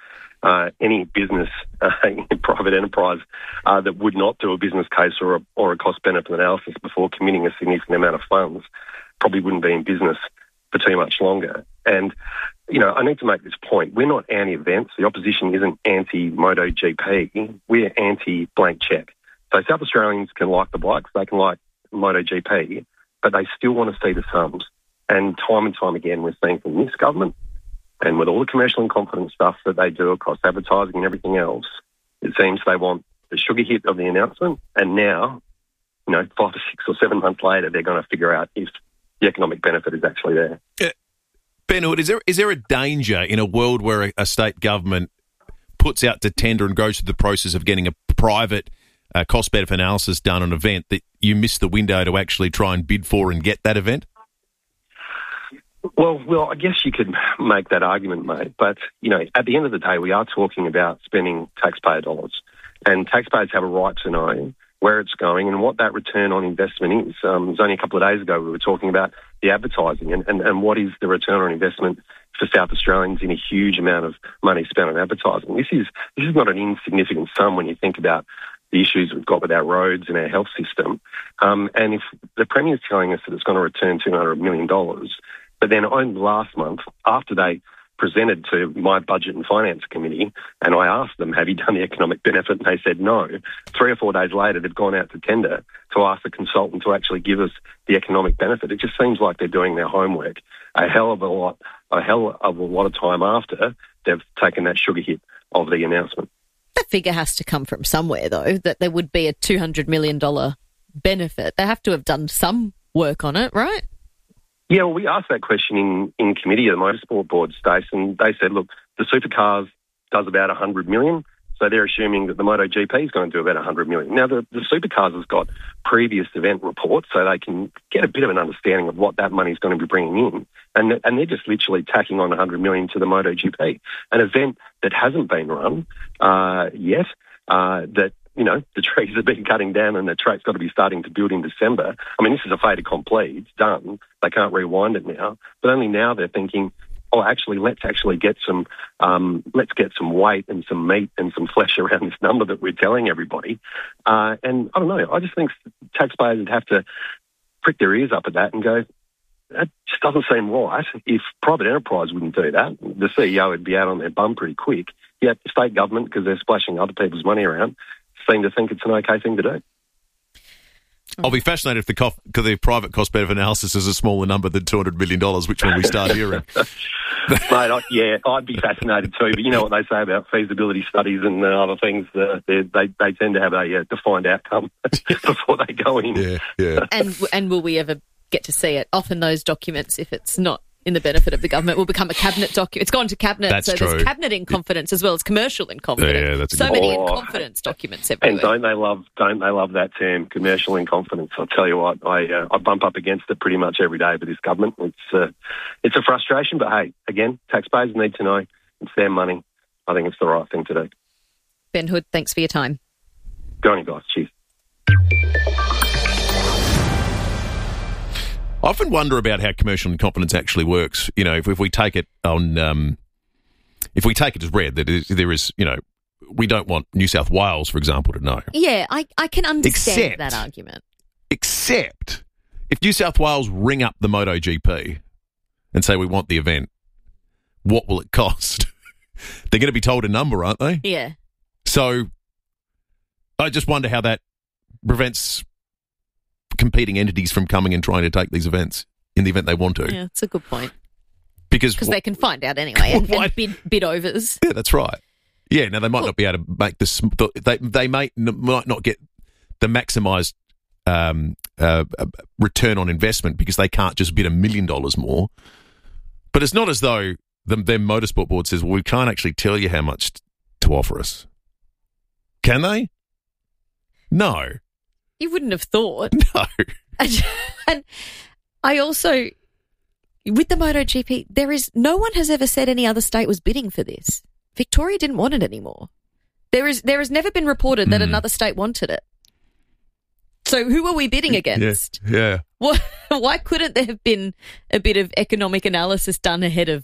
any business, private enterprise, that would not do a business case or a cost-benefit analysis before committing a significant amount of funds probably wouldn't be in business for too much longer. And, I need to make this point. We're not anti-events. The opposition isn't anti-MotoGP. We're anti-blank cheque. So South Australians can like the bikes, they can like MotoGP, but they still want to see the sums. And time again, we're seeing from this government, and with all the commercial and confidence stuff that they do across advertising and everything else, it seems they want the sugar hit of the announcement. And now, 5 or 6 or 7 months later, they're going to figure out if the economic benefit is actually there.
Ben Hood, is there a danger in a world where a state government puts out to tender and goes through the process of getting a private cost-benefit analysis done on an event that you miss the window to actually try and bid for and get that event?
Well, I guess you could make that argument, mate. But, at the end of the day, we are talking about spending taxpayer dollars. And taxpayers have a right to know where it's going and what that return on investment is. It was only a couple of days ago we were talking about the advertising and what is the return on investment for South Australians in a huge amount of money spent on advertising. This is not an insignificant sum when you think about the issues we've got with our roads and our health system. And if the Premier's telling us that it's going to return $200 million, but then only last month, after they presented to my Budget and Finance Committee, and I asked them, have you done the economic benefit? And they said no. 3 or 4 days later, they've gone out to tender to ask the consultant to actually give us the economic benefit. It just seems like they're doing their homework a hell of a lot of time after they've taken that sugar hit of the announcement.
That figure has to come from somewhere, though, that there would be a $200 million benefit. They have to have done some work on it, right?
Yeah, well, we asked that question in committee at the Motorsport Board, Stace, and they said, look, the supercars does about $100 million, so they're assuming that the MotoGP is going to do about $100 million. Now, the supercars has got previous event reports, so they can get a bit of an understanding of what that money is going to be bringing in, and they're just literally tacking on $100 million to the MotoGP, an event that hasn't been run yet, that the trees have been cutting down and the track's got to be starting to build in December. I mean, this is a fait accompli. It's done. They can't rewind it now. But only now they're thinking, let's get some weight and some meat and some flesh around this number that we're telling everybody. And I don't know. I just think taxpayers would have to prick their ears up at that and go, that just doesn't seem right. If private enterprise wouldn't do that, the CEO would be out on their bum pretty quick. Yet the state government, because they're splashing other people's money around, seem to think it's an okay thing to do.
I'll be fascinated if the private cost-benefit analysis is a smaller number than $200 million, which one we start hearing.
Mate, I'd be fascinated too, but you know what they say about feasibility studies and other things, they tend to have a defined outcome before they go in.
Yeah.
And will we ever get to see it? Often those documents, if it's not in the benefit of the government, will become a cabinet document. It's gone to cabinet,
that's
so
true.
There's cabinet in confidence as well as commercial in confidence.
Yeah, that's
so many in confidence documents everywhere.
And don't they love that term, commercial in confidence? I'll tell you what, I bump up against it pretty much every day with this government. It's a frustration, but hey, again, taxpayers need to know it's their money. I think it's the right thing to do.
Ben Hood, thanks for your time.
Go on, you guys. Cheers.
I often wonder about how commercial in confidence actually works. If we take it on, if we take it as read, that there is, we don't want New South Wales, for example, to know.
Yeah, I can understand that argument.
Except if New South Wales ring up the MotoGP and say we want the event, what will it cost? They're going to be told a number, aren't they?
Yeah.
So I just wonder how that prevents competing entities from coming and trying to take these events in the event they want to.
Yeah, it's a good point.
Because
they can find out anyway and bid overs.
Yeah, that's right. Yeah, now they might not be able to make this. They might not get the maximised return on investment because they can't just bid $1 million more. But it's not as though their motorsport board says, well, we can't actually tell you how much to offer us. Can they? No.
You wouldn't have thought.
No.
And I also, with the MotoGP, no one has ever said any other state was bidding for this. Victoria didn't want it anymore. There has never been reported that another state wanted it. So who are we bidding against?
Yeah.
Why couldn't there have been a bit of economic analysis done ahead of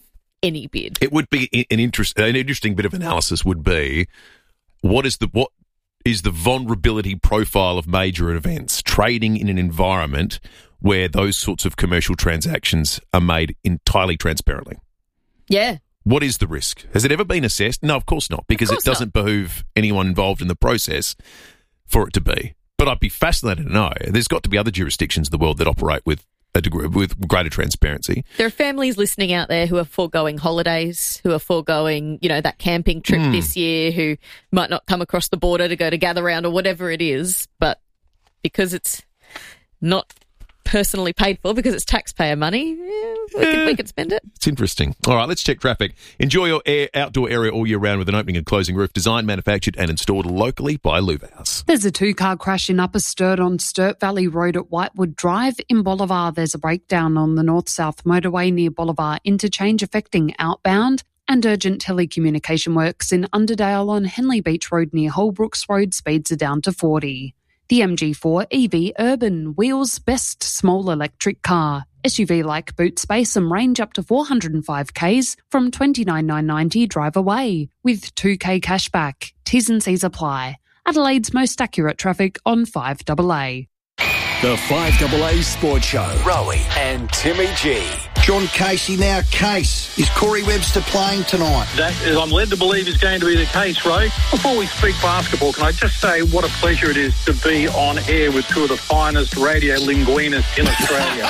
any bid.
It would be an interesting bit of analysis would be what is the vulnerability profile of major events, trading in an environment where those sorts of commercial transactions are made entirely transparently.
Yeah.
What is the risk? Has it ever been assessed? No, of course not, because it doesn't behoove anyone involved in the process for it to be. But I'd be fascinated to know. There's got to be other jurisdictions in the world that operate with a degree, with greater transparency.
There are families listening out there who are foregoing holidays, who are foregoing, that camping trip this year, who might not come across the border to go to Gather Round or whatever it is, but because it's not personally paid for, because it's taxpayer money, we could spend it.
It's interesting. All right, let's check traffic. Enjoy your outdoor area all year round with an opening and closing roof, designed, manufactured and installed locally by Luvhouse.
There's a two-car crash in Upper Sturt on Sturt Valley Road at Whitewood Drive. In Bolivar, there's a breakdown on the north-south motorway near Bolivar Interchange affecting outbound, and urgent telecommunication works in Underdale on Henley Beach Road near Holbrooks Road. Speeds are down to 40. The MG4 EV Urban, wheels best small electric car. SUV-like boot space and range up to 405 Ks from $29,990 drive away with 2K cashback. T's and C's apply. Adelaide's most accurate traffic on 5AA.
The 5AA Sports Show. Rowie and Timmy G.
John Casey now Case. Is Corey Webster playing tonight?
That is, I'm led to believe, is going to be the case, Ray. Before we speak basketball, can I just say what a pleasure it is to be on air with two of the finest radio linguinists in Australia.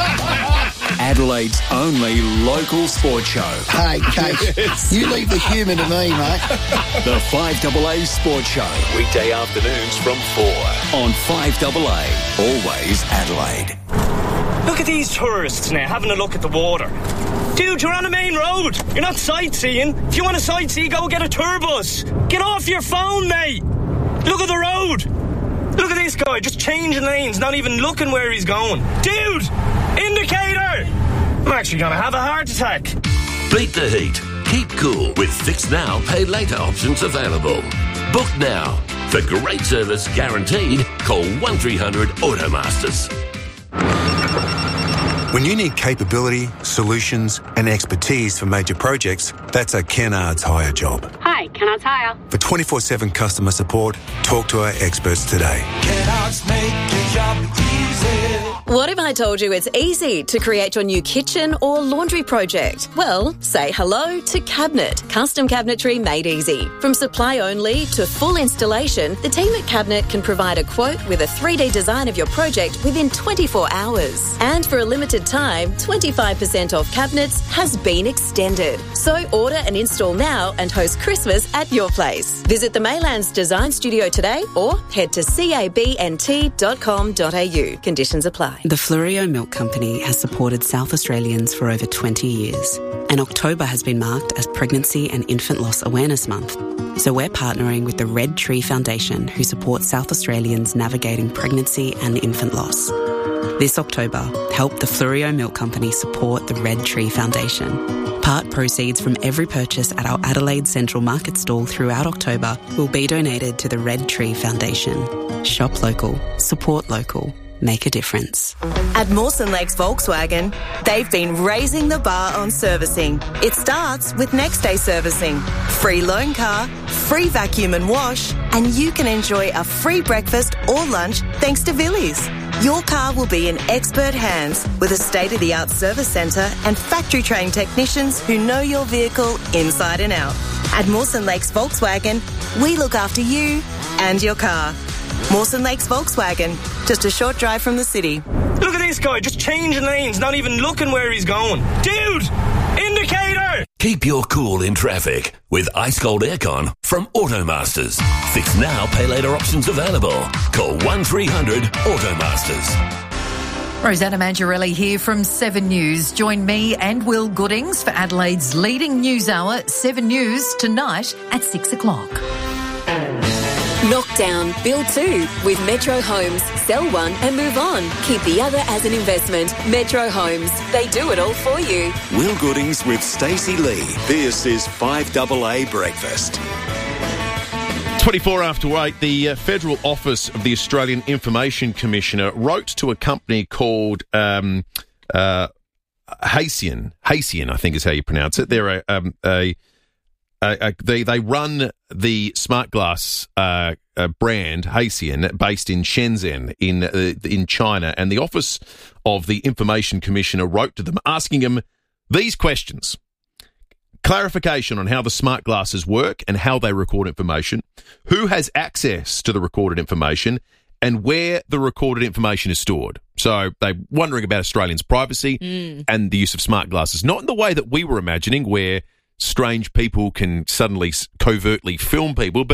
Adelaide's only local sports show.
Hey, Case, yes. You leave the humour to me, mate.
The 5AA Sports Show. Weekday afternoons from 4 on 5AA. Always Adelaide.
Look at these tourists now having a look at the water. Dude, you're on a main road. You're not sightseeing. If you want to sightsee, go get a tour bus. Get off your phone, mate. Look at the road. Look at this guy just changing lanes, not even looking where he's going. Dude, indicator. I'm actually going to have a heart attack.
Beat the heat. Keep cool with Fix Now, Pay Later options available. Book now. For great service guaranteed, call 1300 Automasters.
When you need capability, solutions and expertise for major projects, that's a Kennards Hire job.
Hi, Kennards Hire.
For 24/7 customer support, talk to our experts today.
Kennards make your job easy. What if I told you it's easy to create your new kitchen or laundry project? Well, say hello to Cabinet, custom cabinetry made easy. From supply only to full installation, the team at Cabinet can provide a quote with a 3D design of your project within 24 hours. And for a limited time, 25% off cabinets has been extended. So order and install now and host Christmas at your place. Visit the Maylands Design Studio today or head to cabnt.com.au. Conditions apply.
The Fleurieu Milk Company has supported South Australians for over 20 years, and October has been marked as Pregnancy and Infant Loss Awareness Month. So we're partnering with the Red Tree Foundation, who supports South Australians navigating pregnancy and infant loss. This October, help the Fleurieu Milk Company support the Red Tree Foundation. Part proceeds from every purchase at our Adelaide Central Market stall throughout October will be donated to the Red Tree Foundation. Shop local, support local. Make a difference.
At Mawson Lakes Volkswagen, they've been raising the bar on servicing. It starts with next day servicing, free loan car, free vacuum and wash, and you can enjoy a free breakfast or lunch thanks to Villies. Your car will be in expert hands with a state-of-the-art service centre and factory-trained technicians who know your vehicle inside and out. At Mawson Lakes Volkswagen, we look after you and your car. Mawson Lakes Volkswagen, just a short drive from the city.
Look at this guy just changing lanes, not even looking where he's going. Dude, indicator!
Keep your cool in traffic with Ice Cold Aircon from Automasters. Fix now, pay later options available. Call 1300 Automasters.
Rosanna Mangiarelli here from 7 News. Join me and Will Goodings for Adelaide's leading news hour, 7 News, tonight at 6 o'clock.
Knock down, build two with Metro Homes. Sell one and move on. Keep the other as an investment. Metro Homes. They do it all for you.
Will Goodings with Stacey Lee. This is 5AA Breakfast.
24 after 8, the Federal Office of the Australian Information Commissioner wrote to a company called Haysian, I think is how you pronounce it. They're they run the smart glass brand Haysian, based in Shenzhen in China, and the Office of the Information Commissioner wrote to them asking them these questions. Clarification on how the smart glasses work and how they record information, who has access to the recorded information, and where the recorded information is stored. So they're wondering about Australians' privacy and the use of smart glasses, not in the way that we were imagining, where strange people can suddenly covertly film people,